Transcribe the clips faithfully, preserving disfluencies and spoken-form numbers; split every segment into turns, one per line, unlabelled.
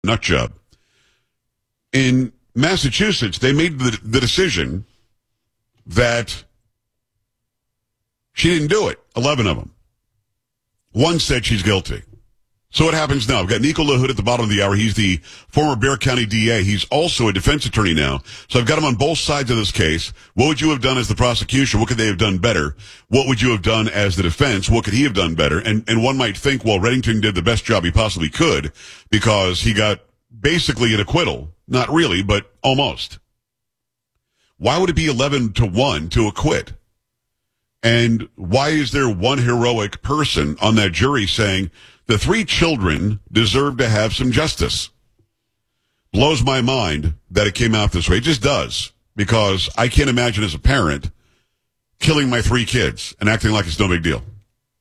nut job. In Massachusetts, they made the, the decision that she didn't do it. Eleven of them. One said she's guilty. So what happens now? We've got Nico LaHood at the bottom of the hour. He's the former Bexar County D A. He's also a defense attorney now. So I've got him on both sides of this case. What would you have done as the prosecution? What could they have done better? What would you have done as the defense? What could he have done better? And, and one might think, well, Reddington did the best job he possibly could because he got basically an acquittal. Not really, but almost. Why would it be eleven to one to acquit? And why is there one heroic person on that jury saying the three children deserve to have some justice? Blows my mind that it came out this way. It just does. Because I can't imagine as a parent killing my three kids and acting like it's no big deal.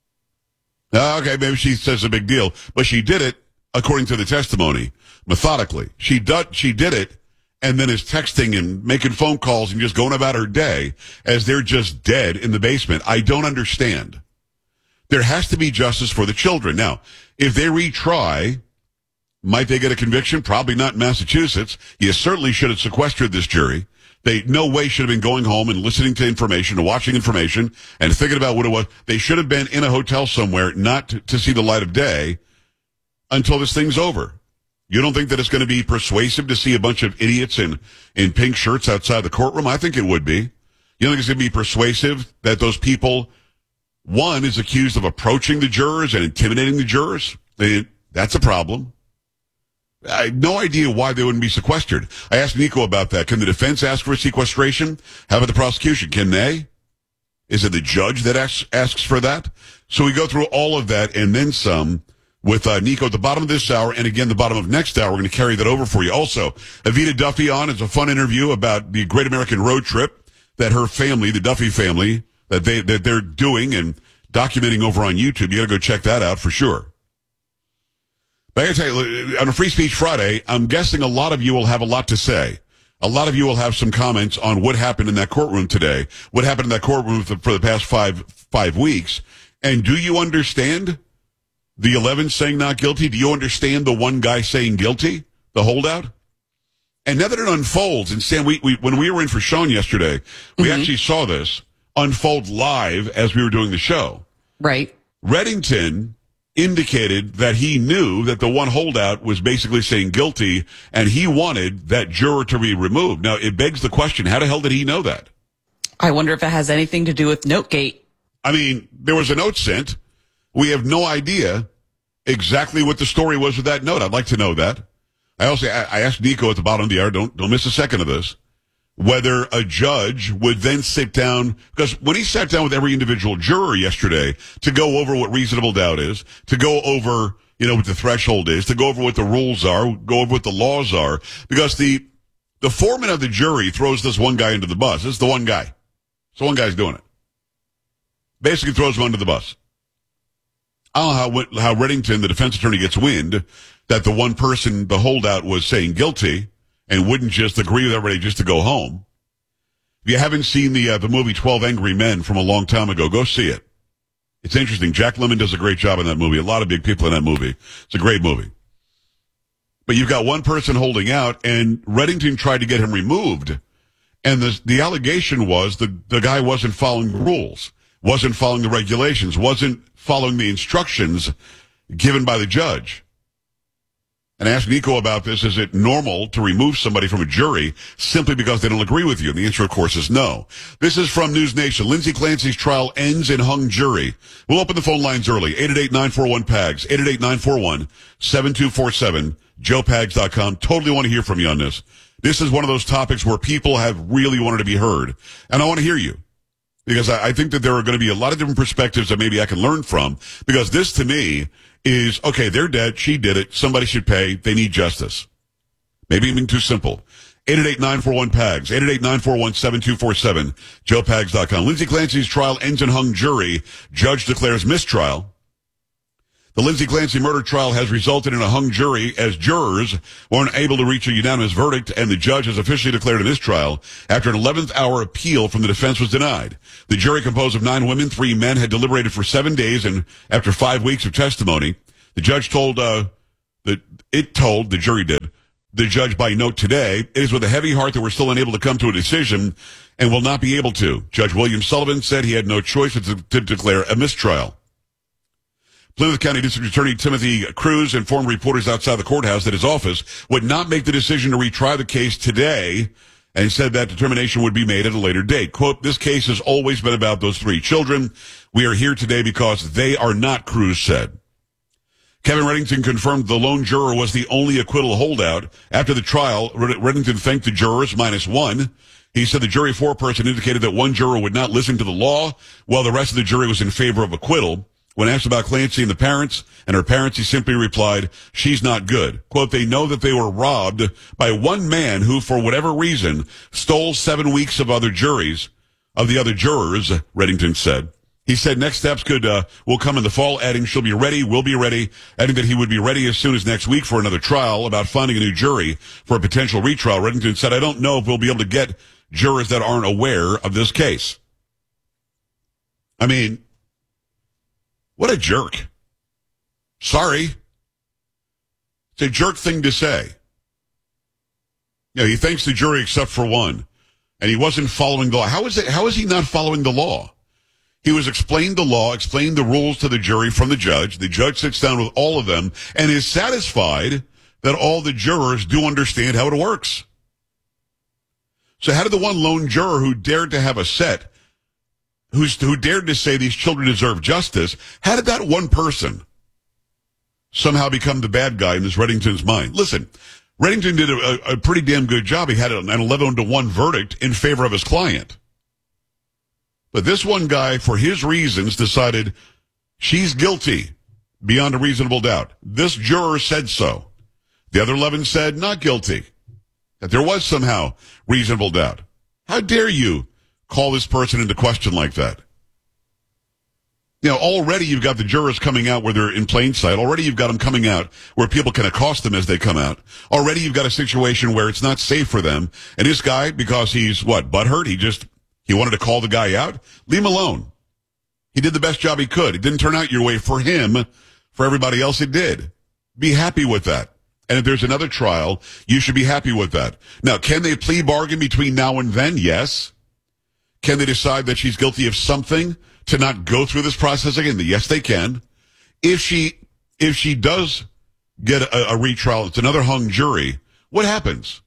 Okay, maybe she says it's a big deal, but she did it, according to the testimony, methodically. She did, she did it and then is texting and making phone calls and just going about her day as they're just dead in the basement. I don't understand. There has to be justice for the children. Now, if they retry, might they get a conviction? Probably not in Massachusetts. You certainly should have sequestered this jury. They no way should have been going home and listening to information and watching information and thinking about what it was. They should have been in a hotel somewhere, not to, to see the light of day until this thing's over. You don't think that it's going to be persuasive to see a bunch of idiots in, in pink shirts outside the courtroom? I think it would be. You don't think it's going to be persuasive that those people, one, is accused of approaching the jurors and intimidating the jurors? They, that's a problem. I have no idea why they wouldn't be sequestered. I asked Nico about that. Can the defense ask for sequestration? How about the prosecution? Can they? Is it the judge that asks, asks for that? So we go through all of that and then some with uh, Nico at the bottom of this hour, and again, the bottom of next hour. We're going to carry that over for you. Also, Evita Duffy on is a fun interview about the Great American Road Trip that her family, the Duffy family, that they that they're doing and documenting over on YouTube. You got to go check that out for sure. But I got to tell you, on a Free Speech Friday, I'm guessing a lot of you will have a lot to say. A lot of you will have some comments on what happened in that courtroom today, what happened in that courtroom for, for the past five five weeks, and do you understand the eleven saying not guilty? Do you understand the one guy saying guilty, the holdout? And now that it unfolds, and Sam, we, we when we were in for Sean yesterday, we mm-hmm. actually saw this unfold live as we were doing the show.
Right.
Reddington indicated that he knew that the one holdout was basically saying guilty, and he wanted that juror to be removed. Now, it begs the question, how the hell did he know that?
I wonder if it has anything to do with Notegate.
I mean, there was a note sent. We have no idea exactly what the story was with that note. I'd like to know that. I also I asked Nico at the bottom of the hour, don't don't miss a second of this, whether a judge would then sit down, because when he sat down with every individual juror yesterday to go over what reasonable doubt is, to go over, you know, what the threshold is, to go over what the rules are, go over what the laws are, because the the foreman of the jury throws this one guy into the bus. This is the one guy. So one guy's doing it. Basically throws him under the bus. I don't know how, how Reddington, the defense attorney, gets wind that the one person, the holdout, was saying guilty and wouldn't just agree with everybody just to go home. If you haven't seen the uh, the movie twelve Angry Men from a long time ago, go see it. It's interesting. Jack Lemmon does a great job in that movie. A lot of big people in that movie. It's a great movie. But you've got one person holding out, and Reddington tried to get him removed. And the, the allegation was the, the guy wasn't following the rules, wasn't following the regulations, wasn't following the instructions given by the judge. And I asked Nico about this. Is it normal to remove somebody from a jury simply because they don't agree with you? And the answer, of course, is no. This is from News Nation. Lindsay Clancy's trial ends in hung jury. We'll open the phone lines early. eight eight eight, nine four one, P A G S. eight eight eight, nine four one, seven two four seven. joe pags dot com. Totally want to hear from you on this. This is one of those topics where people have really wanted to be heard. And I want to hear you. Because I, I think that there are going to be a lot of different perspectives that maybe I can learn from. Because this, to me, is, okay, they're dead, she did it, somebody should pay, they need justice. Maybe even too simple. eight eight eight, nine four one, P A G S, eight eight eight, nine four one, seven two four seven, joe pags dot com. Lindsay Clancy's trial ends in hung jury. Judge declares mistrial. The Lindsay Clancy murder trial has resulted in a hung jury as jurors weren't able to reach a unanimous verdict, and the judge has officially declared a mistrial after an eleventh hour appeal from the defense was denied. The jury, composed of nine women, three men, had deliberated for seven days, and after five weeks of testimony, the judge told uh, The, it told, the jury did, the judge by note today, it is with a heavy heart that we're still unable to come to a decision and will not be able to. Judge William Sullivan said he had no choice but to, to declare a mistrial. Plymouth County District Attorney Timothy Cruz informed reporters outside the courthouse that his office would not make the decision to retry the case today and said that determination would be made at a later date. Quote, this case has always been about those three children. We are here today because they are not, Cruz said. Kevin Reddington confirmed the lone juror was the only acquittal holdout. After the trial, Reddington thanked the jurors minus one. He said the jury foreperson indicated that one juror would not listen to the law, while the rest of the jury was in favor of acquittal. When asked about Clancy and the parents and her parents, he simply replied, she's not good. Quote, they know that they were robbed by one man who, for whatever reason, stole seven weeks of other juries, of the other jurors, Reddington said. He said next steps could, uh, will come in the fall, adding she'll be ready, will be ready, adding that he would be ready as soon as next week for another trial. About finding a new jury for a potential retrial, Reddington said, I don't know if we'll be able to get jurors that aren't aware of this case. I mean, what a jerk. Sorry. It's a jerk thing to say. You know, he thanks the jury except for one. And he wasn't following the law. How is it, how is he not following the law? He was explained the law, explained the rules to the jury from the judge. The judge sits down with all of them and is satisfied that all the jurors do understand how it works. So how did the one lone juror who dared to have a set Who's, who dared to say these children deserve justice, how did that one person somehow become the bad guy in this Reddington's mind? Listen, Reddington did a, a pretty damn good job. He had an eleven to one verdict in favor of his client. But this one guy, for his reasons, decided she's guilty beyond a reasonable doubt. This juror said so. The other eleven said not guilty, that there was somehow reasonable doubt. How dare you call this person into question like that? You know, already you've got the jurors coming out where they're in plain sight. Already you've got them coming out where people can accost them as they come out. Already you've got a situation where it's not safe for them. And this guy, because he's, what, butthurt, he just, he wanted to call the guy out? Leave him alone. He did the best job he could. It didn't turn out your way for him. For everybody else, it did. Be happy with that. And if there's another trial, you should be happy with that. Now, can they plea bargain between now and then? Yes. Can they decide that she's guilty of something to not go through this process again? Yes, they can. If she, if she does get a, a retrial, it's another hung jury, what happens?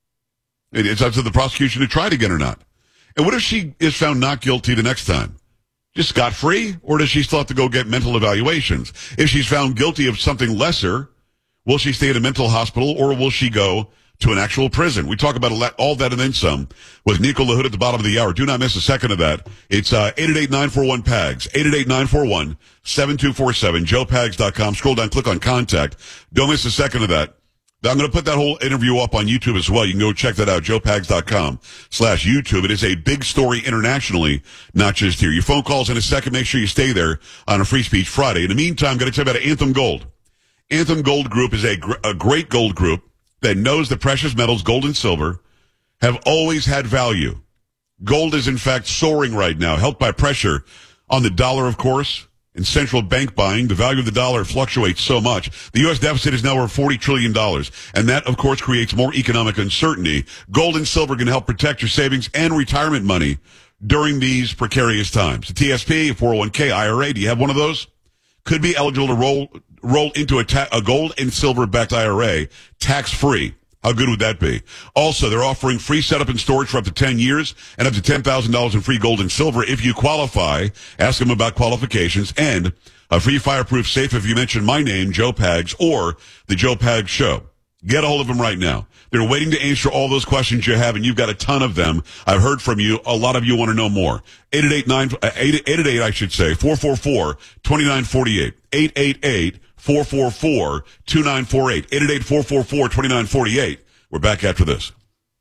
It's up to the prosecution to try it again or not. And what if she is found not guilty the next time? Just scot-free? Or does she still have to go get mental evaluations? If she's found guilty of something lesser, will she stay in a mental hospital or will she go to an actual prison? We talk about all that and then some with Nico LaHood at the bottom of the hour. Do not miss a second of that. It's uh, eight eight eight, nine four one, P A G S, eight eight eight, nine four one, seven two four seven, joe pags dot com. Scroll down, click on contact. Don't miss a second of that. I'm going to put that whole interview up on YouTube as well. You can go check that out, joe pags dot com slash YouTube. It is a big story internationally, not just here. Your phone calls in a second. Make sure you stay there on a Free Speech Friday. In the meantime, I'm going to tell you about Anthem Gold. Anthem Gold Group is a, gr- a great gold group that knows the precious metals, gold and silver, have always had value. Gold is, in fact, soaring right now, helped by pressure on the dollar, of course, and central bank buying. The value of the dollar fluctuates so much. The U S deficit is now over forty trillion dollars, and that, of course, creates more economic uncertainty. Gold and silver can help protect your savings and retirement money during these precarious times. The T S P, four oh one k, I R A, do you have one of those? Could be eligible to roll roll into a, ta- a gold and silver-backed I R A tax-free. How good would that be? Also, they're offering free setup and storage for up to ten years and up to ten thousand dollars in free gold and silver if you qualify. Ask them about qualifications and a free fireproof safe if you mention my name, Joe Pags, or the Joe Pags Show. Get a hold of them right now. They're waiting to answer all those questions you have, and you've got a ton of them. I've heard from you. A lot of you want to know more. eight eight eight, nine, eight eight eight, I should say, four four four, two nine four eight. eight eight eight, four four four, two nine four eight. eight eight eight, four four four, two nine four eight. We're back after this.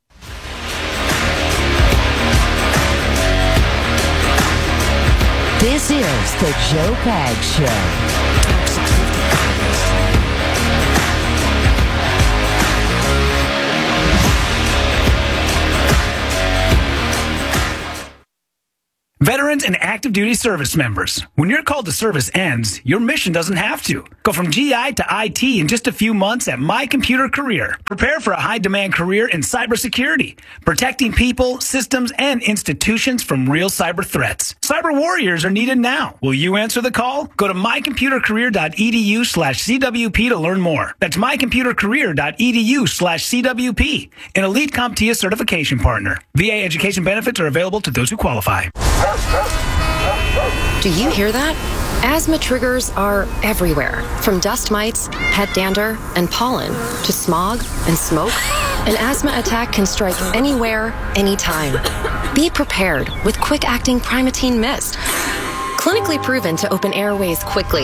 This is the Joe Pags Show.
Veteran veterans and active duty service members. When your call to service ends, your mission doesn't have to. Go from G I to I T in just a few months at My Computer Career. Prepare for a high-demand career in cybersecurity, protecting people, systems, and institutions from real cyber threats. Cyber warriors are needed now. Will you answer the call? Go to mycomputercareer.edu slash CWP to learn more. That's mycomputercareer.edu slash CWP, an elite CompTIA certification partner. V A education benefits are available to those who qualify.
Do you hear that? Asthma triggers are everywhere, from dust mites, head dander, and pollen, to smog and smoke. An asthma attack can strike anywhere, anytime. Be prepared with quick-acting Primatene Mist. Clinically proven to open airways quickly.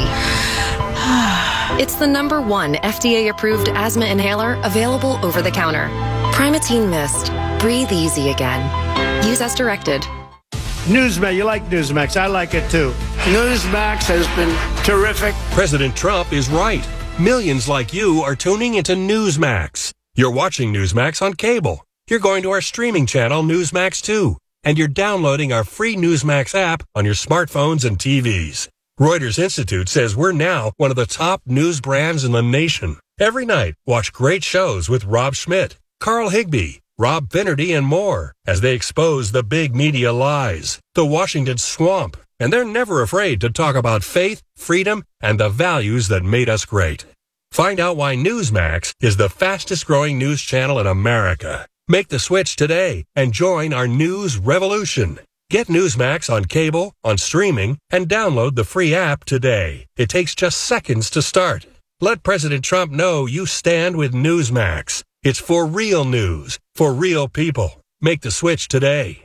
It's the number one F D A-approved asthma inhaler available over the counter. Primatene Mist. Breathe easy again. Use as directed.
Newsmax, you like Newsmax. I like it too. Newsmax has been terrific.
President Trump is right. Millions like you are tuning into Newsmax. You're watching Newsmax on cable. You're going to our streaming channel, Newsmax two. And you're downloading our free Newsmax app on your smartphones and T Vs. Reuters Institute says we're now one of the top news brands in the nation. Every night, watch great shows with Rob Schmidt, Carl Higbie, Rob Finnerty, and more as they expose the big media lies, the Washington swamp, and they're never afraid to talk about faith, freedom, and the values that made us great. Find out why Newsmax is the fastest growing news channel in America. Make the switch today and join our news revolution. Get Newsmax on cable, on streaming, and download the free app today. It takes just seconds to start. Let President Trump know you stand with Newsmax. It's for real news, for real people. Make the switch today.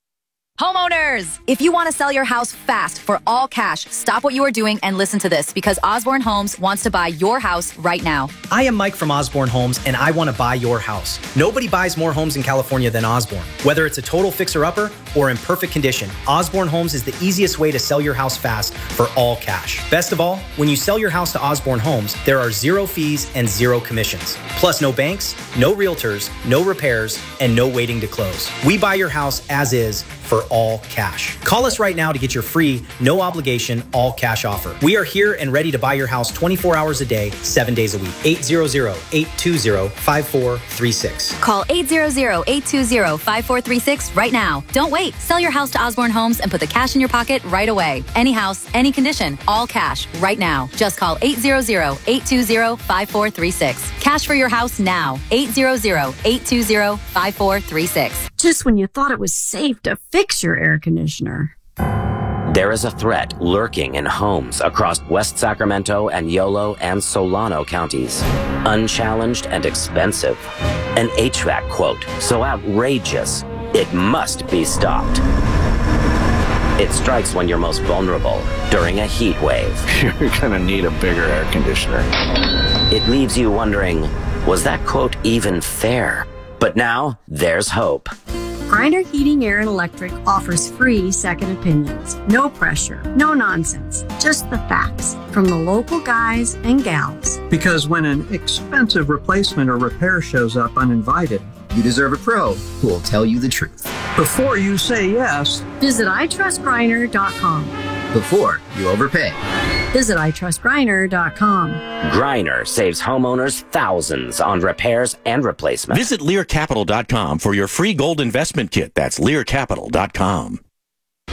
Homeowners, if you want to sell your house fast for all cash, stop what you are doing and listen to this, because Osborne Homes wants to buy your house right now.
I am Mike from Osborne Homes, and I want to buy your house. Nobody buys more homes in California than Osborne. Whether it's a total fixer-upper or in perfect condition, Osborne Homes is the easiest way to sell your house fast for all cash. Best of all, when you sell your house to Osborne Homes, there are zero fees and zero commissions. Plus no banks, no realtors, no repairs, and no waiting to close. We buy your house as is for all cash. Call us right now to get your free, no obligation, all cash offer. We are here and ready to buy your house twenty-four hours a day, seven days a week. eight hundred, eight two zero, five four three six.
Call eight hundred, eight two zero, five four three six right now. Don't wait. Sell your house to Osborne Homes and put the cash in your pocket right away. Any house, any condition, all cash right now. Just call eight hundred, eight two zero, five four three six. Cash for your house now. eight hundred, eight two zero, five four three six.
Just when you thought it was safe to fix your air conditioner.
There is a threat lurking in homes across West Sacramento and Yolo and Solano counties. Unchallenged and expensive. An H V A C quote so outrageous, it must be stopped. It strikes when you're most vulnerable, during a heat wave.
You're gonna need a bigger air conditioner.
It leaves you wondering, was that quote even fair? But now, there's hope.
Grindr Heating, Air, and Electric offers free second opinions. No pressure, no nonsense, just the facts from the local guys and gals.
Because when an expensive replacement or repair shows up uninvited,
you deserve a pro who will tell you the truth.
Before you say yes,
visit I trust grindr dot com.
Before you overpay,
visit I trust grindr dot com.
Grindr saves homeowners thousands on repairs and replacements.
Visit Lear Capital dot com for your free gold investment kit. That's Lear Capital dot com.
All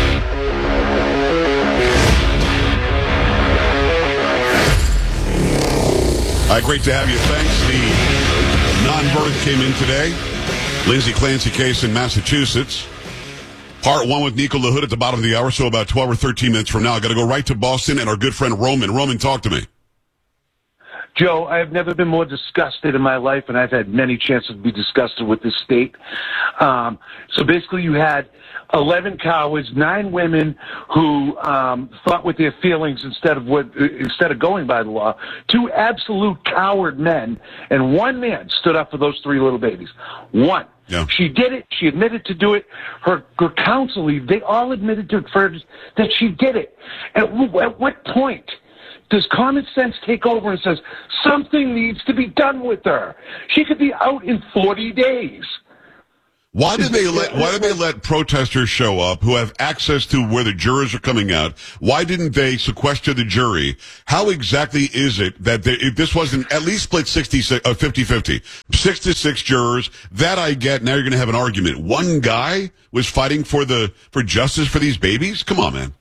right, great to have you. Thanks. The non-verdict came in today. Lindsay Clancy case in Massachusetts. Part one with Nico LaHood at the bottom of the hour, so about twelve or thirteen minutes from now. I got to go right to Boston and our good friend Roman. Roman, talk to me.
Joe, I have never been more disgusted in my life, and I've had many chances to be disgusted with this state. Um, so basically you had eleven cowards, nine women who um, thought with their feelings instead of what, instead of going by the law, two absolute coward men, and one man stood up for those three little babies. One.
Yeah.
She did it. She admitted to do it. Her, her counsel, they all admitted to it for, that she did it. At, at what point does common sense take over and says something needs to be done with her? She could be out in forty days.
Why did they let Why did they let protesters show up who have access to where the jurors are coming out? Why didn't they sequester the jury? How exactly is it that they, if this wasn't at least split sixty-six, uh, fifty-fifty, six to six jurors? That I get. Now you're going to have an argument. One guy was fighting for the for justice for these babies. Come on, man.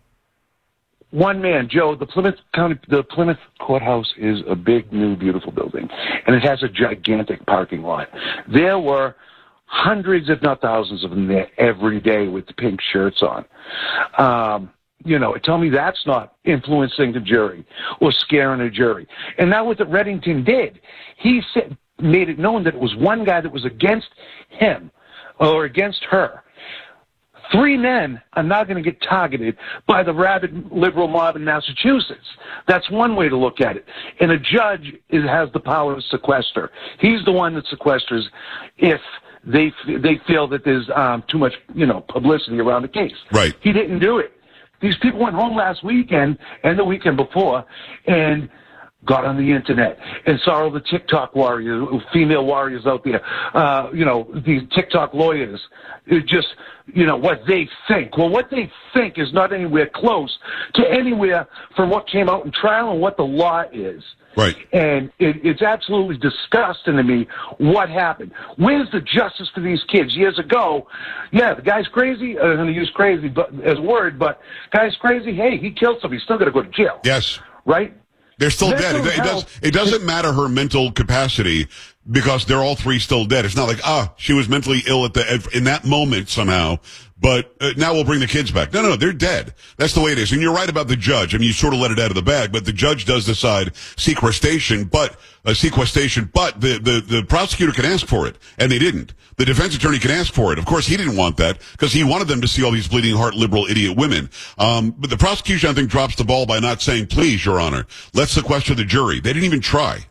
One man, Joe. The Plymouth County, the Plymouth Courthouse is a big, new, beautiful building, and it has a gigantic parking lot. There were hundreds, if not thousands, of them there every day with the pink shirts on. Um, you know, tell me that's not influencing the jury or scaring a jury. And now what Reddington did, he said, made it known that it was one guy that was against him or against her. Three men are now going to get targeted by the rabid liberal mob in Massachusetts. That's one way to look at it. And a judge is, has the power to sequester. He's the one that sequesters if they they feel that there's um, too much, you know, publicity around the case.
Right.
He didn't do it. These people went home last weekend and the weekend before and got on the internet and saw all the TikTok warriors, female warriors out there, uh, you know, these TikTok lawyers. It just, you know, what they think. Well, what they think is not anywhere close to anywhere from what came out in trial and what the law is.
Right.
And it, it's absolutely disgusting to me what happened. Where's the justice for these kids? Years ago, yeah, the guy's crazy. I'm going to use crazy but, as a word, but guy's crazy. Hey, he killed somebody. He's still got to go to jail.
Yes.
Right?
They're still
Mental
dead. It, it,
health.
does, it doesn't matter her mental capacity because they're all three still dead. It's not like, ah, she was mentally ill at the in that moment somehow, but uh, now we'll bring the kids back. No, no, no, they're dead. That's the way it is. And you're right about the judge. I mean, you sort of let it out of the bag, but the judge does decide sequestration, but uh, sequestration, but the, the, the prosecutor can ask for it, and they didn't. The defense attorney can ask for it. Of course, he didn't want that because he wanted them to see all these bleeding heart liberal idiot women. Um, but the prosecution, I think, drops the ball by not saying, please, Your Honor, let's sequester the jury. They didn't even try.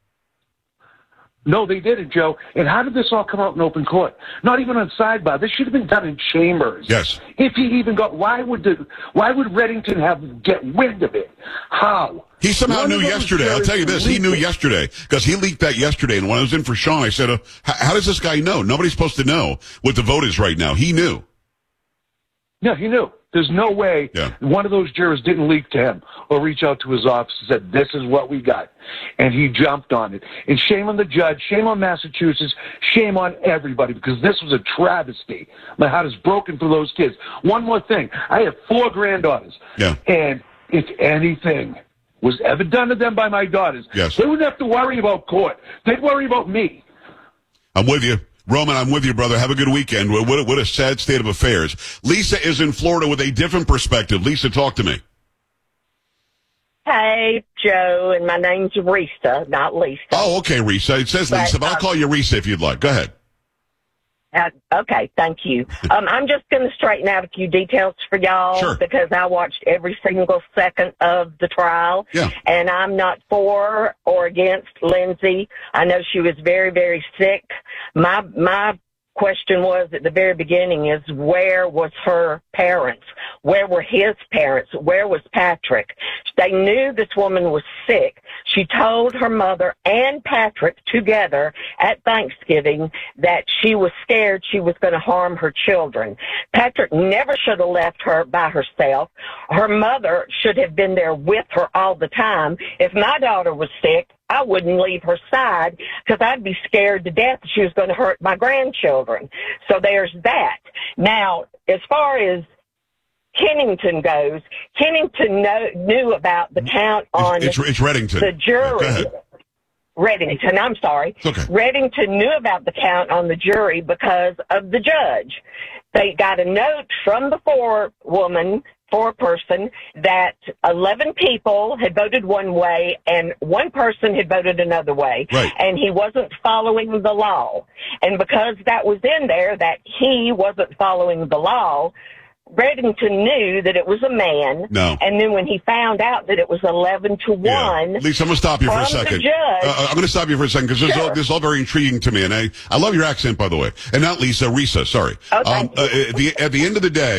No, they didn't, Joe. And how did this all come out in open court? Not even on sidebar. This should have been done in chambers.
Yes.
If he even got, why would the, why would Reddington have get wind of it? How?
He somehow
One
knew
of those
yesterday. I'll tell you this. He knew yesterday because he leaked that yesterday. And when I was in for Sean, I said, uh, how does this guy know? Nobody's supposed to know what the vote is right now. He knew.
Yeah, he knew. There's no way
yeah.
one of those jurors didn't leak to him or reach out to his office and said, this is what we got. And he jumped on it. And shame on the judge, shame on Massachusetts, shame on everybody because this was a travesty. My heart is broken for those kids. One more thing. I have four granddaughters.
Yeah.
And if anything was ever done to them by my daughters,
yes.
they wouldn't have to worry about court. They'd worry about me.
I'm with you. Roman, I'm with you, brother. Have a good weekend. What a, what a sad state of affairs. Lisa is in Florida with a different perspective. Lisa, talk to me.
Hey, Joe, and my name's Risa, not Lisa.
Oh, okay, Risa. It says Lisa, but, but I'll call you Risa if you'd like. Go ahead.
Uh, okay, thank you. Um, I'm just going to straighten out a few details for y'all
sure.
because I watched every single second of the trial.
Yeah.
And I'm not for or against Lindsay. I know she was very, very sick. My my question was at the very beginning is where was her parents? Where were his parents? Where was Patrick? They knew this woman was sick. She told her mother and Patrick together at Thanksgiving that she was scared she was going to harm her children. Patrick never should have left her by herself. Her mother should have been there with her all the time. If my daughter was sick, I wouldn't leave her side because I'd be scared to death that she was going to hurt my grandchildren. So there's that. Now, as far as Kennington goes, Kennington know, knew about the count on
it's, it's, it's Reddington.
the jury. Reddington, I'm sorry.
Okay.
Reddington knew about the count on the jury because of the judge. They got a note from the forewoman, foreperson, that eleven people had voted one way and one person had voted another way.
Right.
And he wasn't following the law. And because that was in there, that he wasn't following the law, Reddington knew that it was a man.
No.
And then when he found out that it was eleven to one.
Yeah. Lisa, I'm going to stop you for a
from the
second.
judge-
Uh, I'm going to stop you for a second because this,
Sure.
is all- this is all very intriguing to me. And I, I love your accent, by the way. And not Lisa, Risa, sorry.
Okay.
Um, uh, at, the, at the end of the day,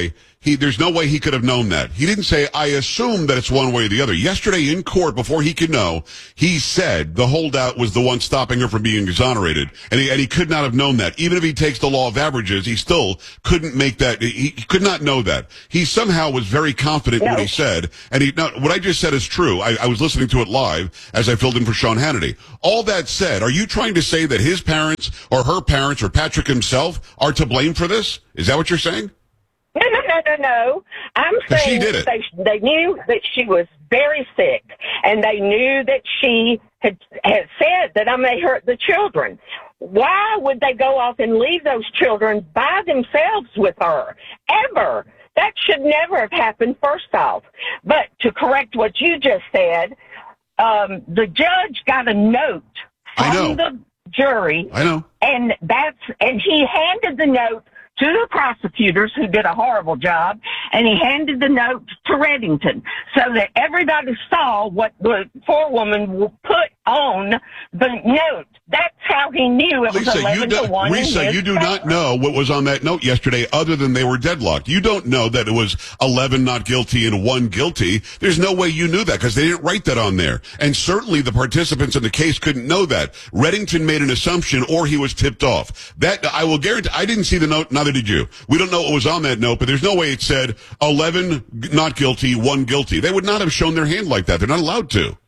He, there's no way he could have known that. He didn't say, I assume that it's one way or the other. Yesterday in court, before he could know, he said the holdout was the one stopping her from being exonerated. And he, and he could not have known that. Even if he takes the law of averages, he still couldn't make that. He, he could not know that. He somehow was very confident in what he said. And he, now, what I just said is true. I, I was listening to it live as I filled in for Sean Hannity. All that said, are you trying to say that his parents or her parents or Patrick himself are to blame for this? Is that what you're saying?
No, no, no, no, no. I'm saying
she did it.
They, they knew that she was very sick, and they knew that she had, had said that I may hurt the children. Why would they go off and leave those children by themselves with her? Ever. That should never have happened, first off. But to correct what you just said, um, the judge got a note from the jury.
I know.
And that's, and he handed the note to the prosecutors, who did a horrible job, and he handed the note to Reddington so that everybody saw what the forewoman put on the note. That's how he knew it was
Lisa,
eleven
you do,
to one.
Lisa, you do not know what was on that note yesterday other than they were deadlocked. You don't know that it was eleven not guilty and one guilty. There's no way you knew that because they didn't write that on there. And certainly the participants in the case couldn't know that. Reddington made an assumption or he was tipped off. That, I will guarantee, I didn't see the note, neither did you. We don't know what was on that note, but there's no way it said eleven not guilty, one guilty. They would not have shown their hand like that. They're not allowed to.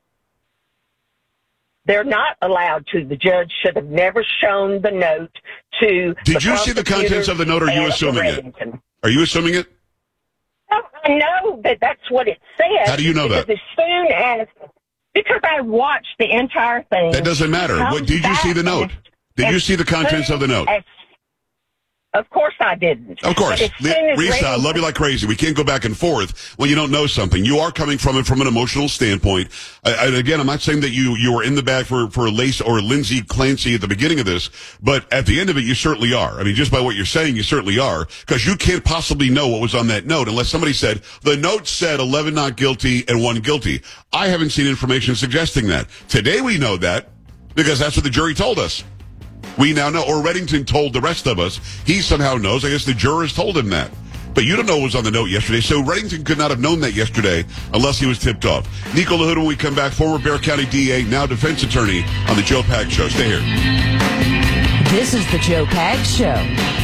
They're not allowed to. The judge should have never shown the note to.
Did
the
you see the contents of the note, or are you assuming it? Are you assuming it?
No, I know that that's what it said.
How do you know that?
Because as soon as, because I watched the entire thing.
That doesn't matter. What, did you see the note? Did you see the contents of the note?
As, Of course I didn't.
Of course. Risa, I love you like crazy. We can't go back and forth when you don't know something. You are coming from it from an emotional standpoint. Uh, and again, I'm not saying that you, you were in the bag for, for Lace or Lindsay Clancy at the beginning of this, but at the end of it, you certainly are. I mean, just by what you're saying, you certainly are, because you can't possibly know what was on that note unless somebody said, the note said eleven not guilty and one guilty. I haven't seen information suggesting that. Today we know that because that's what the jury told us. We now know, or Reddington told the rest of us. He somehow knows. I guess the jurors told him that. But you don't know what was on the note yesterday, so Reddington could not have known that yesterday unless he was tipped off. Nico LaHood, when we come back, former Bexar County D A, now defense attorney on the Joe Pags Show. Stay here.
This is the Joe Pags Show.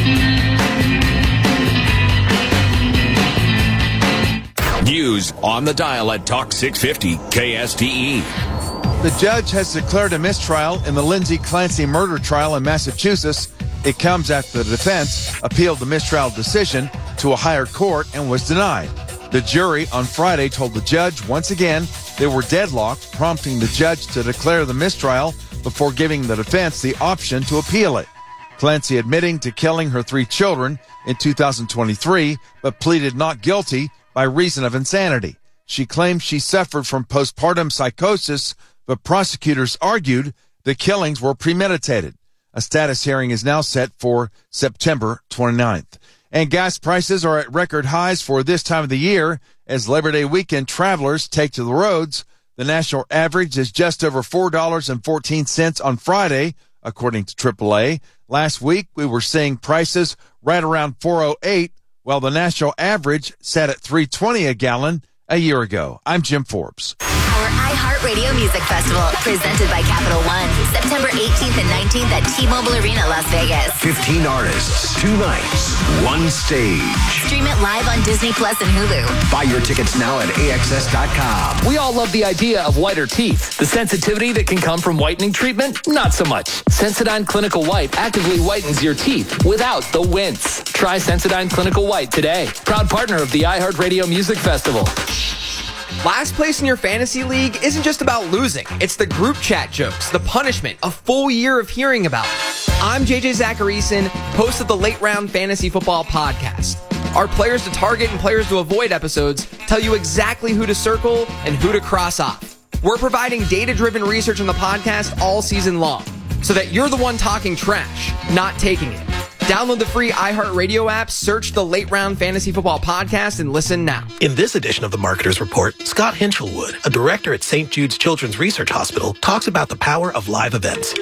News on the dial at Talk six fifty K S T E.
The judge has declared a mistrial in the Lindsay Clancy murder trial in Massachusetts. It comes after the defense appealed the mistrial decision to a higher court and was denied. The jury on Friday told the judge once again they were deadlocked, prompting the judge to declare the mistrial before giving the defense the option to appeal it. Clancy admitting to killing her three children in two thousand twenty-three, but pleaded not guilty by reason of insanity. She claimed she suffered from postpartum psychosis, but prosecutors argued the killings were premeditated. A status hearing is now set for September twenty-ninth. And gas prices are at record highs for this time of the year as Labor Day weekend travelers take to the roads. The national average is just over four dollars and fourteen cents on Friday, according to triple A. Last week, we were seeing prices right around four oh eight, while the national average sat at three twenty a gallon a year ago. I'm Jim Forbes.
Our iHeartRadio Music Festival, presented by Capital One, September eighteenth and nineteenth at T-Mobile Arena, Las Vegas.
fifteen artists, two nights, one stage.
Stream it live on Disney Plus and Hulu.
Buy your tickets now at A X S dot com.
We all love the idea of whiter teeth. The sensitivity that can come from whitening treatment, not so much. Sensodyne Clinical White actively whitens your teeth without the wince. Try Sensodyne Clinical White today. Proud partner of the iHeartRadio Music Festival.
Last place in your fantasy league isn't just about losing. It's the group chat jokes, the punishment, a full year of hearing about it. I'm J J Zacharyson, host of the Late Round Fantasy Football Podcast. Our players to target and players to avoid episodes tell you exactly who to circle and who to cross off. We're providing data-driven research on the podcast all season long, so that you're the one talking trash, not taking it. Download the free iHeartRadio app, search the Late Round Fantasy Football Podcast, and listen now.
In this edition of the Marketer's Report, Scott Hinchelwood, a director at Saint Jude's Children's Research Hospital, talks about the power of live events.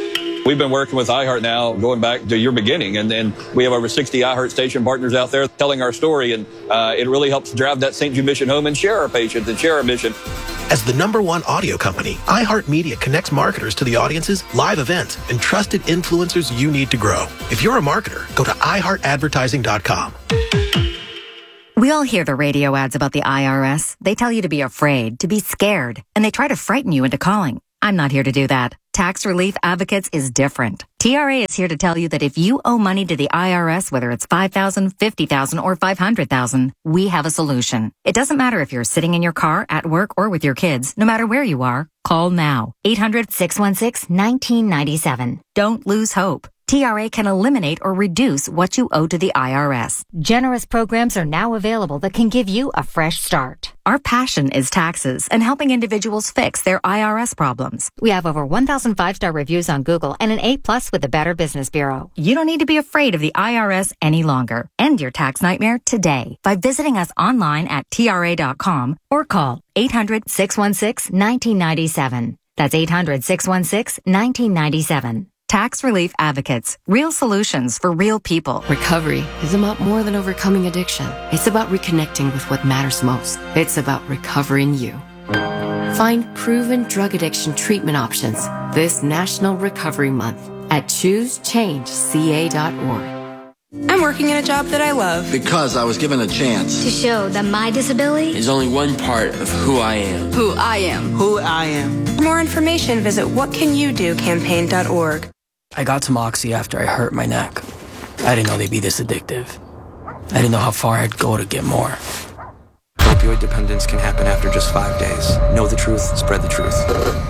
We've been working with iHeart now going back to your beginning, and then we have over sixty iHeart station partners out there telling our story, and uh, it really helps drive that Saint Jude mission home and share our patients and share our mission.
As the number one audio company, iHeartMedia connects marketers to the audiences, live events, and trusted influencers you need to grow. If you're a marketer, go to i heart advertising dot com.
We all hear the radio ads about the I R S. They tell you to be afraid, to be scared, and they try to frighten you into calling. I'm not here to do that. Tax Relief Advocates is different. T R A is here to tell you that if you owe money to the I R S, whether it's five thousand dollars, fifty thousand dollars, or five hundred thousand dollars, we have a solution. It doesn't matter if you're sitting in your car, at work, or with your kids. No matter where you are, call now. eight hundred, six one six, one nine nine seven. Don't lose hope. T R A can eliminate or reduce what you owe to the I R S. Generous programs are now available that can give you a fresh start. Our passion is taxes and helping individuals fix their I R S problems. We have over one thousand five-star reviews on Google and an A plus with the Better Business Bureau. You don't need to be afraid of the I R S any longer. End your tax nightmare today by visiting us online at T R A dot com or call eight hundred, six one six, one nine nine seven. That's eight hundred, six one six, one nine nine seven. Tax Relief Advocates. Real solutions for real people.
Recovery is about more than overcoming addiction. It's about reconnecting with what matters most. It's about recovering you. Find proven drug addiction treatment options this National Recovery Month at choose change C A dot org.
I'm working in a job that I love.
Because I was given a chance.
To show that my disability
is only one part of who I am.
Who I am.
Who I am.
For more information, visit what can you do campaign dot org.
I got to Moxie after I hurt my neck. I didn't know they'd be this addictive. I didn't know how far I'd go to get more.
Opioid dependence can happen after just five days. Know the truth, spread the truth.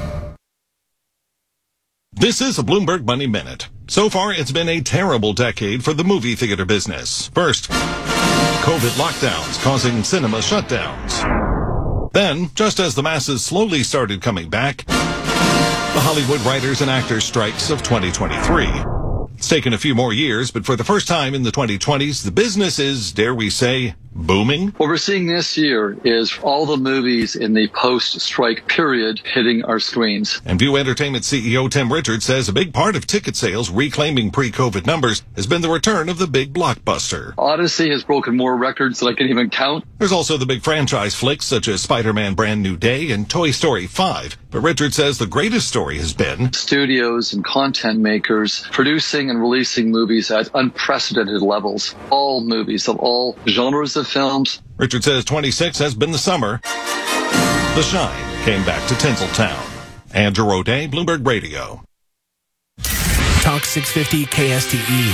This is a Bloomberg Money Minute. So far, it's been a terrible decade for the movie theater business. First, COVID lockdowns causing cinema shutdowns. Then, just as the masses slowly started coming back, the Hollywood writers and actors strikes of twenty twenty-three. It's taken a few more years, but for the first time in the twenty twenties, the business is, dare we say, booming.
What we're seeing this year is all the movies in the post-strike period hitting our screens.
And View Entertainment C E O Tim Richards says a big part of ticket sales reclaiming pre-COVID numbers has been the return of the big blockbuster.
Odyssey has broken more records than I can even count.
There's also the big franchise flicks such as Spider-Man Brand New Day and Toy Story five. But Richards says the greatest story has been
studios and content makers producing and releasing movies at unprecedented levels. All movies of all genres of films.
Richard says twenty-six has been the summer. The shine came back to Tinseltown. Andrew O'Day, Bloomberg Radio.
Talk six fifty K S T E.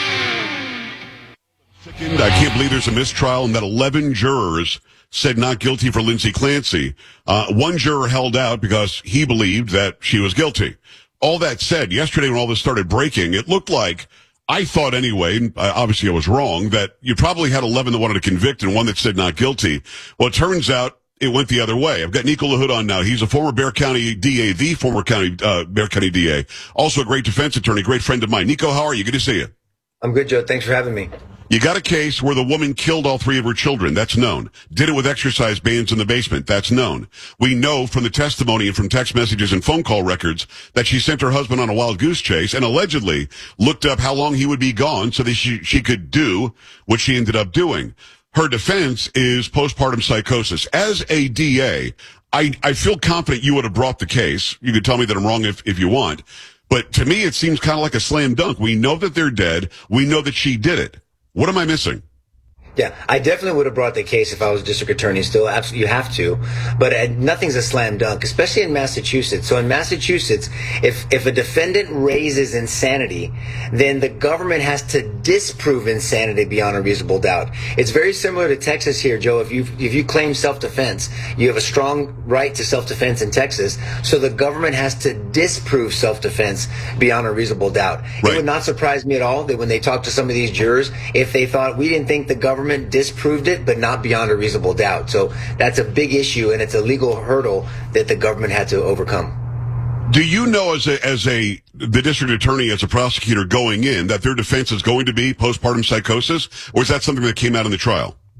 I can't believe there's a mistrial and that eleven jurors said not guilty for Lindsay Clancy. Uh, one juror held out because he believed that she was guilty. All that said, yesterday when all this started breaking, it looked like, I thought anyway, and obviously I was wrong, that you probably had eleven that wanted to convict and one that said not guilty. Well, it turns out it went the other way. I've got Nico LaHood on now. He's a former Bexar County D A, the former county, uh, Bexar County D A. Also a great defense attorney, great friend of mine. Nico, how are you? Good to see you.
I'm good, Joe. Thanks for having me.
You got a case where the woman killed all three of her children. That's known. Did it with exercise bands in the basement. That's known. We know from the testimony and from text messages and phone call records that she sent her husband on a wild goose chase and allegedly looked up how long he would be gone so that she, she could do what she ended up doing. Her defense is postpartum psychosis. As a D A, I, I feel confident you would have brought the case. You could tell me that I'm wrong if, if you want. But to me, it seems kind of like a slam dunk. We know that they're dead. We know that she did it. What am I missing?
Yeah, I definitely would have brought the case if I was district attorney still. Absolutely, you have to. But uh, nothing's a slam dunk, especially in Massachusetts. So in Massachusetts, if, if a defendant raises insanity, then the government has to disprove insanity beyond a reasonable doubt. It's very similar to Texas here, Joe. If you if you claim self-defense, you have a strong right to self-defense in Texas. So the government has to disprove self-defense beyond a reasonable doubt. Right. It would not surprise me at all that when they talk to some of these jurors, if they thought we didn't think the government disproved it, but not beyond a reasonable doubt. So that's a big issue, and it's a legal hurdle that the government had to overcome.
Do you know, as a, as a the district attorney, as a prosecutor going in, that their defense is going to be postpartum psychosis, or is that something that came out in the trial?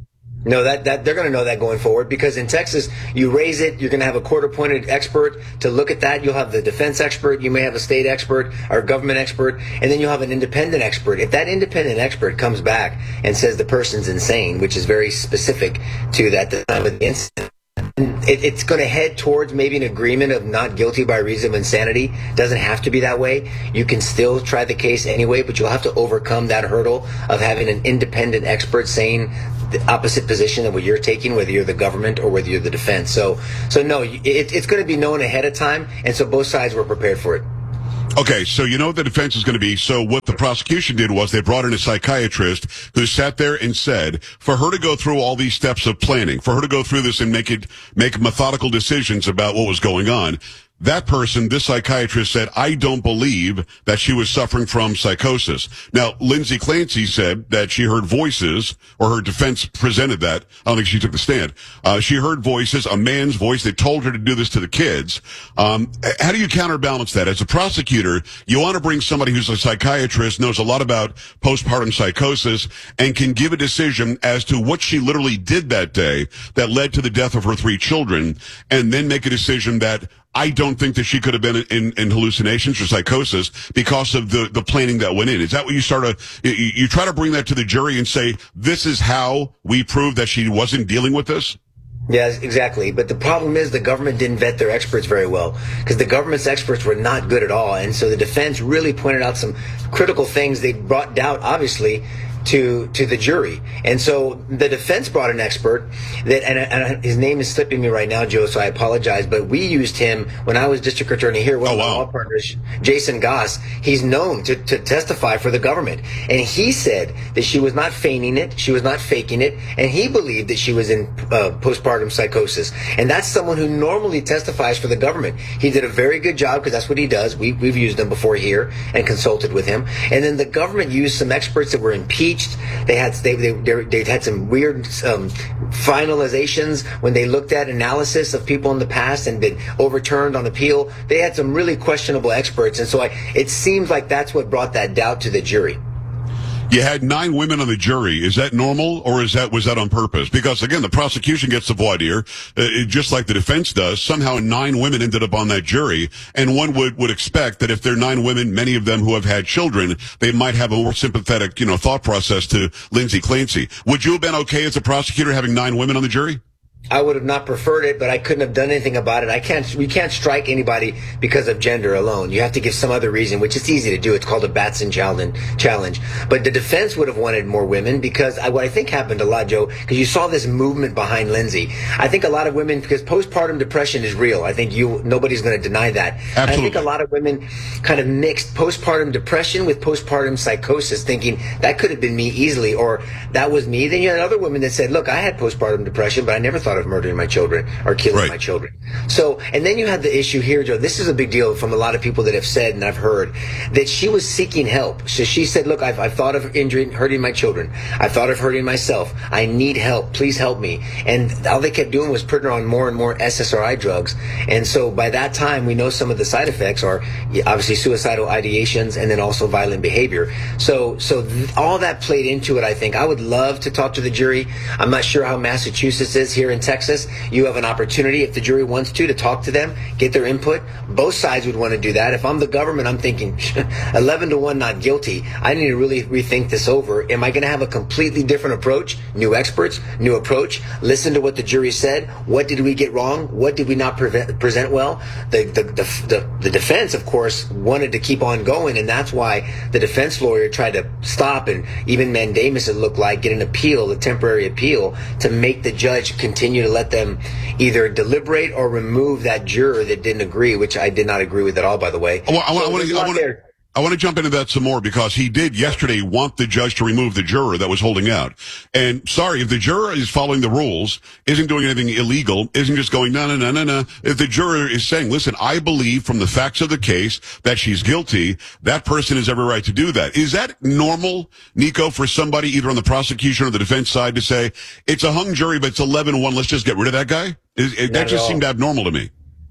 No, that, that they're going to know that going forward, because in Texas, you raise it, you're going to have a court-appointed expert to look at that. You'll have the defense expert, you may have a state expert or a government expert, and then you'll have an independent expert. If that independent expert comes back and says the person's insane, which is very specific to that time of the incident, It, it's going to head towards maybe an agreement of not guilty by reason of insanity. Doesn't have to be that way. You can still try the case anyway, but you'll have to overcome that hurdle of having an independent expert saying the opposite position of what you're taking, whether you're the government or whether you're the defense. So, so no, it, it's going to be known ahead of time, and so both sides were prepared for it.
Okay, so you know what the defense is going to be. So what the prosecution did was they brought in a psychiatrist who sat there and said, for her to go through all these steps of planning, for her to go through this and make it, make methodical decisions about what was going on, that person, this psychiatrist, said, I don't believe that she was suffering from psychosis. Now, Lindsay Clancy said that she heard voices, or her defense presented that. I don't think she took the stand. Uh, she heard voices, a man's voice that told her to do this to the kids. Um, how do you counterbalance that? As a prosecutor, you want to bring somebody who's a psychiatrist, knows a lot about postpartum psychosis, and can give a decision as to what she literally did that day that led to the death of her three children, and then make a decision that I don't think that she could have been in, in hallucinations or psychosis because of the, the planning that went in. Is that what you start to, you, you try to bring that to the jury and say, this is how we prove that she wasn't dealing with this?
Yes, exactly. But the problem is the government didn't vet their experts very well, because the government's experts were not good at all. And so the defense really pointed out some critical things. They brought doubt, obviously, to to the jury. And so the defense brought an expert that, and, and his name is slipping me right now, Joe, so I apologize, but we used him when I was district attorney here. One oh, of my wow. law partners, Jason Goss, he's known to, to testify for the government. And he said that she was not feigning it, she was not faking it, and he believed that she was in uh, postpartum psychosis. And that's someone who normally testifies for the government. He did a very good job, because that's what he does. We, we've used him before here and consulted with him. And then the government used some experts that were impeached. They had they they they had some weird um, finalizations when they looked at analysis of people in the past and been overturned on appeal. They had some really questionable experts, and so I, it seems like that's what brought that doubt to the jury.
You had nine women on the jury. Is that normal, or is that was that on purpose? Because again, the prosecution gets the voir dire, uh, just like the defense does. Somehow, nine women ended up on that jury, and one would would expect that if they're nine women, many of them who have had children, they might have a more sympathetic, you know, thought process to Lindsay Clancy. Would you have been okay as a prosecutor having nine women on the jury?
I would have not preferred it, but I couldn't have done anything about it. I can't, we can't strike anybody because of gender alone. You have to give some other reason, which is easy to do. It's called a Batson challenge. But the defense would have wanted more women, because I, what I think happened a lot, Joe, because you saw this movement behind Lindsay. I think a lot of women, because postpartum depression is real. I think you, nobody's going to deny that. Absolutely. I think a lot of women kind of mixed postpartum depression with postpartum psychosis, thinking that could have been me easily, or that was me. Then you had other women that said, look, I had postpartum depression, but I never thought of murdering my children or killing right. my children. So, and then you have the issue here, Joe. This is a big deal from a lot of people that have said, and I've heard, that she was seeking help. So she said, look, I've, I've thought of injuring, hurting my children. I've thought of hurting myself. I need help. Please help me. And all they kept doing was putting her on more and more S S R I drugs. And so by that time, we know some of the side effects are obviously suicidal ideations and then also violent behavior. So, so th- all that played into it, I think. I would love to talk to the jury. I'm not sure how Massachusetts is here in Texas. You have an opportunity, if the jury wants to, to talk to them, get their input. Both sides would want to do that. If I'm the government, I'm thinking eleven to one not guilty. I need to really rethink this over. Am I going to have a completely different approach? New experts, new approach. Listen to what the jury said. What did we get wrong? What did we not prevent, present well? The, the, the, the, the defense, of course, wanted to keep on going, and that's why the defense lawyer tried to stop and even mandamus, it looked like, get an appeal, a temporary appeal, to make the judge continue to let them either deliberate or remove that juror that didn't agree, which I did not agree with at all, by the way.
Well, I, want to, I, want to, I want to jump into that some more, because he did yesterday want the judge to remove the juror that was holding out. And sorry, if the juror is following the rules, isn't doing anything illegal, isn't just going, no, no, no, no, no. If the juror is saying, listen, I believe from the facts of the case that she's guilty, that person has every right to do that. Is that normal, Nico, for somebody either on the prosecution or the defense side to say, it's a hung jury, but it's eleven one, let's just get rid of that guy? Is, that just seemed abnormal to me.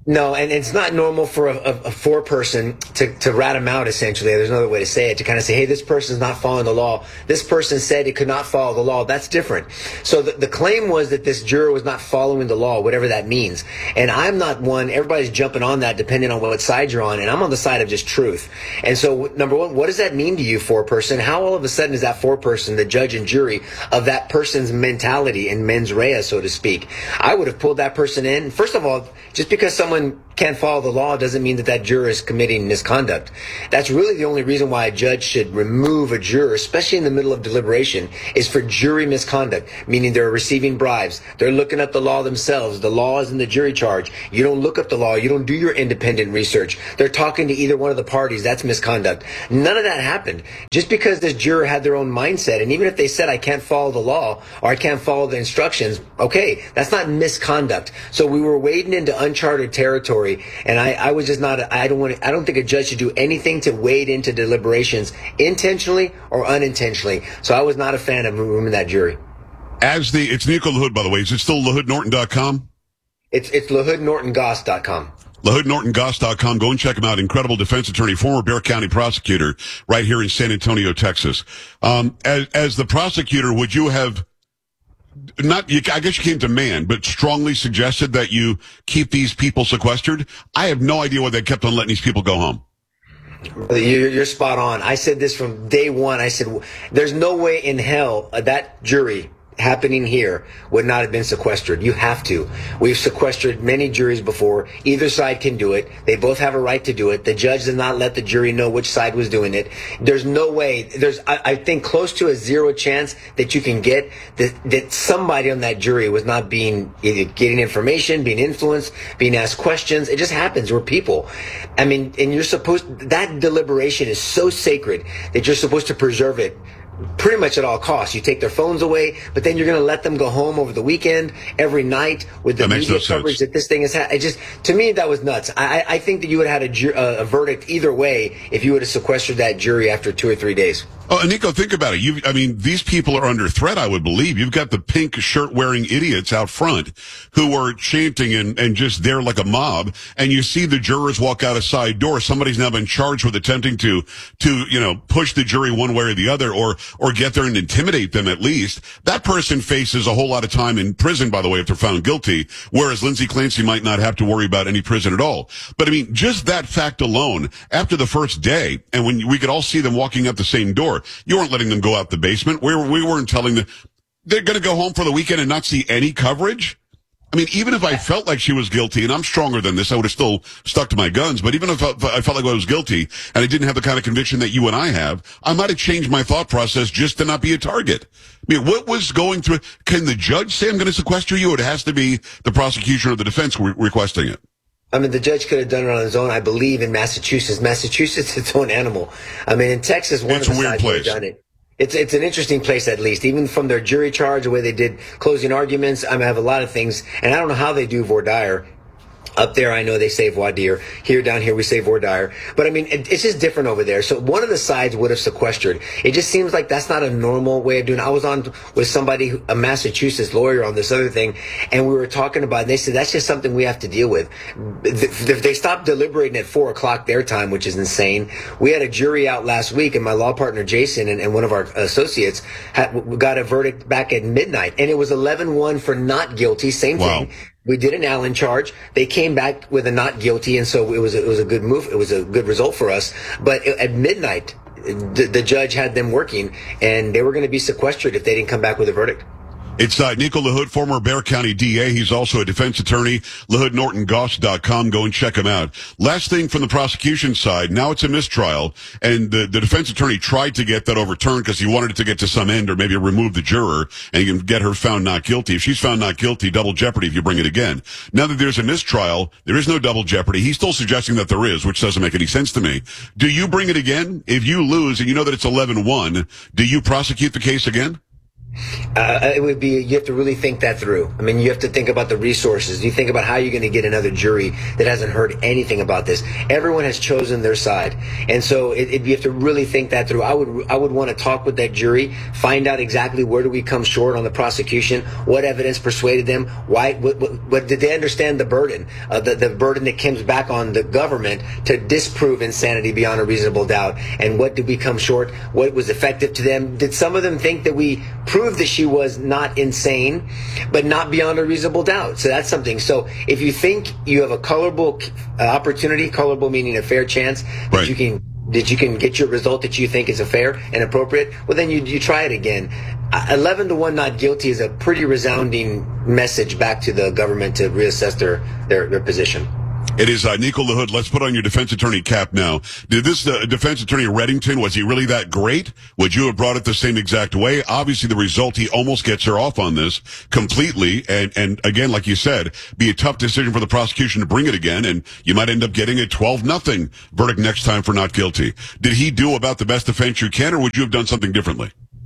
No, and it's not normal for a, a, a four person to, to rat him out, essentially. There's another way to say it, to kind of say, hey, this person's not following the law. This person said it could not follow the law. That's different. So the, the claim was that this juror was not following the law, whatever that means. And I'm not one, everybody's jumping on that depending on what side you're on, and I'm on the side of just truth. And so, number one, what does that mean to you, four person? How all of a sudden is that four person, the judge and jury, of that person's mentality and mens rea, so to speak? I would have pulled that person in. First of all, just because someone can't follow the law doesn't mean that that juror is committing misconduct. That's really the only reason why a judge should remove a juror, especially in the middle of deliberation, is for jury misconduct, meaning they're receiving bribes. They're looking up the law themselves. The law is in the jury charge. You don't look up the law. You don't do your independent research. They're talking to either one of the parties. That's misconduct. None of that happened. Just because this juror had their own mindset, and even if they said, I can't follow the law or I can't follow the instructions, okay, that's not misconduct. So we were wading into uncharted territory. And I, I was just not, I don't want to, I don't think a judge should do anything to wade into deliberations intentionally or unintentionally. So I was not a fan of removing that jury.
As the, it's Nico LaHood, by the way. Is it still LaHood Norton dot com?
It's, it's LaHood Norton Goss dot com.
LaHood Norton Goss dot com. Go and check him out. Incredible defense attorney, former Bexar County prosecutor right here in San Antonio, Texas. Um, as, as the prosecutor, would you have, not, you, I guess you can't demand, but strongly suggested that you keep these people sequestered? I have no idea why they kept on letting these people go home.
You're, you're spot on. I said this from day one. I said, there's no way in hell uh, that jury happening here would not have been sequestered. You have to. We've sequestered many juries before. Either side can do it. They both have a right to do it. The judge did not let the jury know which side was doing it. There's no way. There's, I, I think, close to a zero chance that you can get that, that somebody on that jury was not being either getting information, being influenced, being asked questions. It just happens. We're people. I mean, and you're supposed, that deliberation is so sacred that you're supposed to preserve it pretty much at all costs. You take their phones away, but then you're going to let them go home over the weekend, every night, with the media
no
coverage
sense.
that this thing has had. It just, to me, that was nuts. I, I think that you would have had a, ju- a verdict either way if you would have sequestered that jury after two or three days.
Oh, Nico, think about it. You, I mean, these people are under threat, I would believe. You've got the pink shirt-wearing idiots out front who are chanting and, and just there like a mob, and you see the jurors walk out a side door. Somebody's now been charged with attempting to, to, you know, push the jury one way or the other, or, or get there and intimidate them at least. That person faces a whole lot of time in prison, by the way, if they're found guilty, whereas Lindsey Clancy might not have to worry about any prison at all. But I mean, just that fact alone, after the first day, and when we could all see them walking out the same door, you weren't letting them go out the basement. We, were, we weren't telling them they're going to go home for the weekend and not see any coverage. I mean, even if I felt like she was guilty, and I'm stronger than this, I would have still stuck to my guns. But even if I felt like I was guilty and I didn't have the kind of conviction that you and I have, I might have changed my thought process just to not be a target. I mean, what was going through? Can the judge say I'm going to sequester you? It has to be the prosecution or the defense re- requesting it.
I mean, the judge could have done it on his own, I believe, in Massachusetts. Massachusetts, its own animal. I mean, in Texas, one
it's
of the
a weird
sides would
place.
have done it. It's it's an interesting place, at least, even from their jury charge, the way they did closing arguments. I mean, I have a lot of things, and I don't know how they do voir dire. Up there, I know they say voir dire. Here, down here, we say voir dire. But I mean, it, it's just different over there. So one of the sides would have sequestered. It just seems like that's not a normal way of doing it. I was on with somebody, a Massachusetts lawyer, on this other thing, and we were talking about it, and they said that's just something we have to deal with. If they stopped deliberating at four o'clock their time, which is insane. We had a jury out last week, and my law partner Jason and, and one of our associates had, got a verdict back at midnight, and it was eleven one for not guilty. Same
Wow.
thing. We did an Allen charge. They came back with a not guilty, and so it was a, it was a good move. It was a good result for us. But at midnight, the, the judge had them working, and they were going to be sequestered if they didn't come back with a verdict.
It's uh, Nico LaHood, former Bexar County D A. He's also a defense attorney. LaHood Norton Goss dot com. Go and check him out. Last thing from the prosecution side, now it's a mistrial, and the, the defense attorney tried to get that overturned because he wanted it to get to some end, or maybe remove the juror and you can get her found not guilty. If she's found not guilty, double jeopardy if you bring it again. Now that there's a mistrial, there is no double jeopardy. He's still suggesting that there is, which doesn't make any sense to me. Do you bring it again? If you lose and you know that it's eleven one, do you prosecute the case again?
Uh, it would be, you have to really think that through. I mean, you have to think about the resources. You think about how you're going to get another jury that hasn't heard anything about this. Everyone has chosen their side. And so it, it, you have to really think that through. I would, I would want to talk with that jury, find out exactly where do we come short on the prosecution, what evidence persuaded them, why, what, what, what did they understand the burden, uh, the, the burden that comes back on the government to disprove insanity beyond a reasonable doubt, and what did we come short, what was effective to them. Did some of them think that we proved that she was not insane, but not beyond a reasonable doubt? So that's something. So if you think you have a colorable uh, opportunity, colorable meaning a fair chance that
right.
you can that you can get your result that you think is a fair and appropriate, well, then you you try it again. Uh, eleven to one not guilty is a pretty resounding message back to the government to reassess their their, their position.
It is uh, Nico LaHood. Let's put on your defense attorney cap now. Did this uh, defense attorney Reddington, was he really that great? Would you have brought it the same exact way? Obviously, the result, he almost gets her off on this completely. And, and again, like you said, be a tough decision for the prosecution to bring it again. And you might end up getting a twelve nothing verdict next time for not guilty. Did he do about the best defense you can, or would you have done something differently?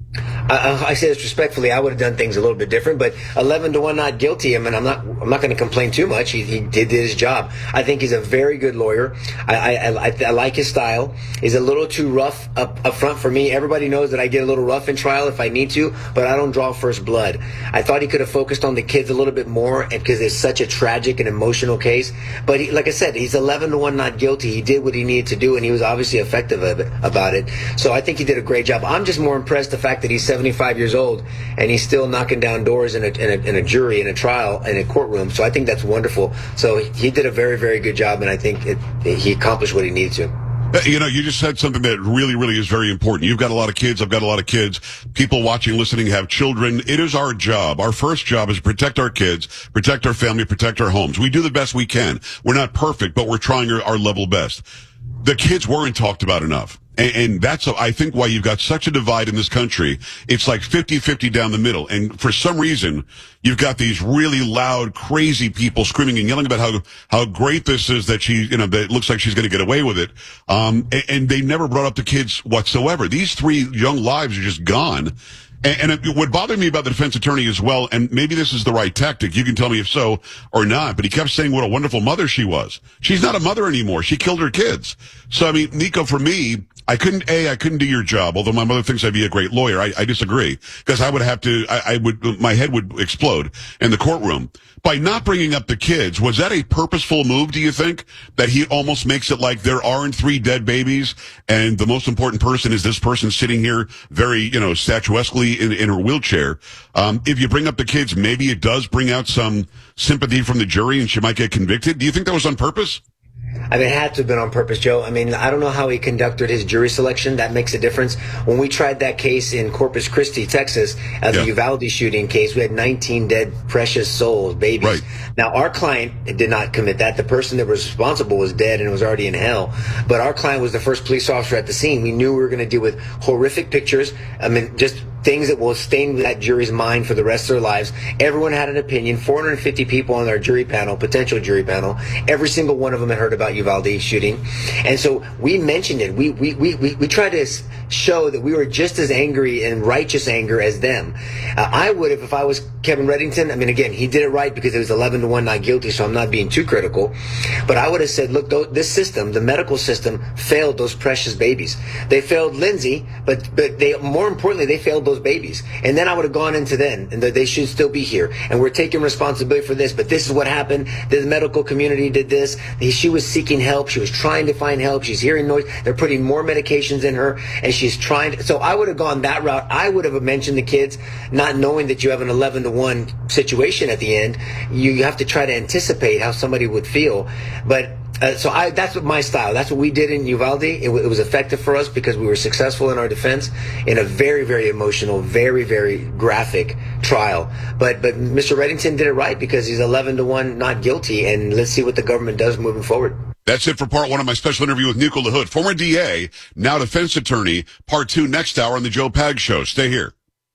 Uh, I say this respectfully. I would have done things a little bit different, but eleven to one not guilty. I mean, I'm not. I'm not going to complain too much. He, he did his job. I think he's a very good lawyer. I, I, I, I like his style. He's a little too rough up, up front for me. Everybody knows that I get a little rough in trial if I need to, but I don't draw first blood. I thought he could have focused on the kids a little bit more, and because it's such a tragic and emotional case. But he, like I said, he's eleven to one not guilty. He did what he needed to do, and he was obviously effective about it. So I think he did a great job. I'm just more impressed the fact that he's seventy-five years old and he's still knocking down doors in a, in a, in a jury, in a trial, in a courtroom. So I think that's wonderful. So he did a very, very good job, and I think it, he accomplished what he needed to.
You know, you just said something that really, really is very important. You've got a lot of kids. I've got a lot of kids. People watching, listening have children. It is our job. Our first job is to protect our kids, protect our family, protect our homes. We do the best we can. We're not perfect, but we're trying our, our level best. The kids weren't talked about enough. And, and that's, I think, why you've got such a divide in this country. It's like fifty-fifty down the middle. And for some reason, you've got these really loud, crazy people screaming and yelling about how, how great this is that she, you know, that it looks like she's going to get away with it. Um, and, and they never brought up the kids whatsoever. These three young lives are just gone. And, and it, what bothered me about the defense attorney as well, and maybe this is the right tactic, you can tell me if so or not, but he kept saying what a wonderful mother she was. She's not a mother anymore. She killed her kids. So, I mean, Nico, for me, I couldn't, A, I couldn't do your job, although my mother thinks I'd be a great lawyer. I, I disagree, because I would have to, I, I would, my head would explode in the courtroom. By not bringing up the kids, was that a purposeful move, do you think? That he almost makes it like there aren't three dead babies, and the most important person is this person sitting here very, you know, statuesquely in, in her wheelchair. Um, if you bring up the kids, maybe it does bring out some sympathy from the jury, and she might get convicted. Do you think that was on purpose?
I mean, it had to have been on purpose, Joe. I mean, I don't know how he conducted his jury selection. That makes a difference. When we tried that case in Corpus Christi, Texas, uh, the yeah. Uvalde shooting case, we had nineteen dead, precious souls, babies. Right. Now, our client did not commit that. The person that was responsible was dead and was already in hell. But our client was the first police officer at the scene. We knew we were going to deal with horrific pictures. I mean, just things that will stain that jury's mind for the rest of their lives. Everyone had an opinion. four hundred fifty people on our jury panel, potential jury panel. Every single one of them had heard about Uvalde shooting. And so we mentioned it. We, we, we, we, we tried to show that we were just as angry and righteous anger as them. Uh, I would have, if I was Kevin Reddington, I mean, again, he did it right because it was eleven to one not guilty, so I'm not being too critical. But I would have said, look, th- this system, the medical system, failed those precious babies. They failed Lindsay, but, but they, more importantly, they failed those babies. And then I would have gone into then, and they should still be here. And we're taking responsibility for this, but this is what happened. The medical community did this. She was seeking help. She was trying to find help. She's hearing noise. They're putting more medications in her, and she's trying to. So I would have gone that route. I would have mentioned the kids, not knowing that you have an eleven to one situation at the end. You have to try to anticipate how somebody would feel. But Uh, so I, that's what my style. That's what we did in Uvalde. It, w- it was effective for us because we were successful in our defense in a very, very emotional, very, very graphic trial. But but Mister Reddington did it right because he's eleven to one not guilty, and let's see what the government does moving forward.
That's it for part one of my special interview with Nico LaHood, former D A, now defense attorney. Part two next hour on the Joe Pags Show. Stay here.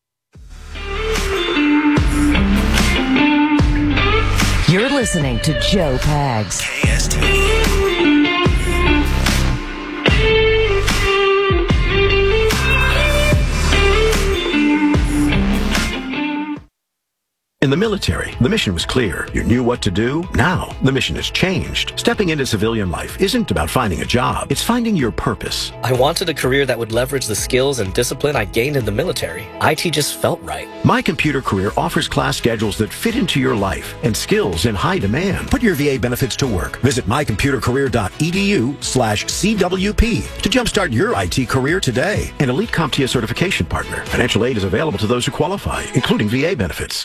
You're listening to Joe Pags.
K S T V. In the military, the mission was clear. You knew what to do. Now, the mission has changed. Stepping into civilian life isn't about finding a job. It's finding your purpose.
I wanted a career that would leverage the skills and discipline I gained in the military. I T just felt right.
My Computer Career offers class schedules that fit into your life and skills in high demand. Put your V A benefits to work. Visit mycomputercareer.edu slash CWP to jumpstart your I T career today. An Elite CompTIA certification partner. Financial aid is available to those who qualify, including V A benefits.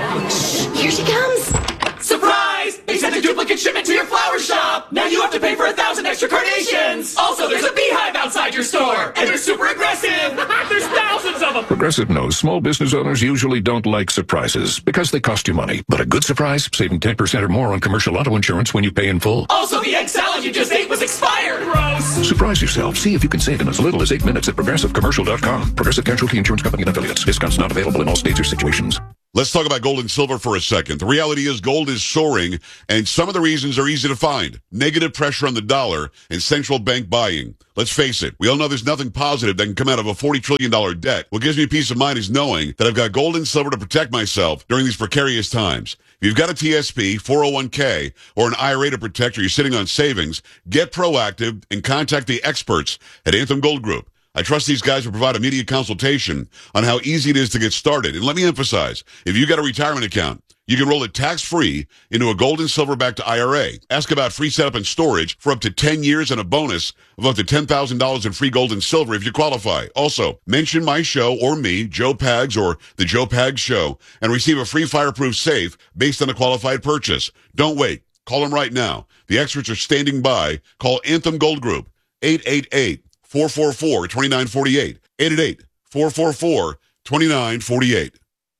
Here she comes! Surprise! They sent a duplicate shipment to your flower shop! Now you have to pay for a thousand extra carnations! Also, there's a beehive outside your store! And they're super aggressive! There's thousands of them!
Progressive knows small business owners usually don't like surprises because they cost you money. But a good surprise, saving ten percent or more on commercial auto insurance when you pay in full.
Also, the egg salad you just ate was expired! Gross!
Surprise yourself. See if you can save in as little as eight minutes at progressive commercial dot com. Progressive Casualty Insurance Company and affiliates. Discounts not available in all states or situations.
Let's talk about gold and silver for a second. The reality is gold is soaring, and some of the reasons are easy to find. Negative pressure on the dollar and central bank buying. Let's face it, we all know there's nothing positive that can come out of a forty trillion dollars debt. What gives me peace of mind is knowing that I've got gold and silver to protect myself during these precarious times. If you've got a T S P, four oh one k, or an I R A to protect, or you're sitting on savings, get proactive and contact the experts at Anthem Gold Group. I trust these guys will provide immediate consultation on how easy it is to get started. And let me emphasize, if you got a retirement account, you can roll it tax-free into a gold and silver-backed I R A. Ask about free setup and storage for up to ten years and a bonus of up to ten thousand dollars in free gold and silver if you qualify. Also, mention my show or me, Joe Pags or The Joe Pags Show, and receive a free fireproof safe based on a qualified purchase. Don't wait. Call them right now. The experts are standing by. Call Anthem Gold Group, eight eight eight, four four four, two nine four eight, eight eight eight, four four four, two nine four eight.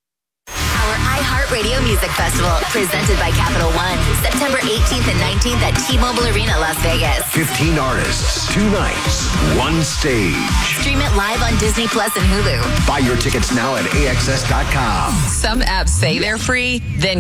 Our iHeartRadio Music Festival, presented by Capital One, September eighteenth and nineteenth at T-Mobile Arena, Las Vegas.
fifteen artists, two nights, one stage.
Stream it live on Disney Plus and Hulu.
Buy your tickets now at A X S dot com.
Some apps say they're free, then